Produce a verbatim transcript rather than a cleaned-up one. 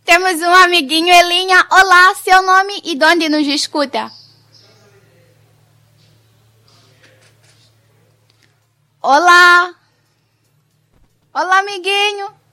Temos um amiguinho em linha. Olá, seu nome e de onde nos escuta? Olá. Olá, amiguinho.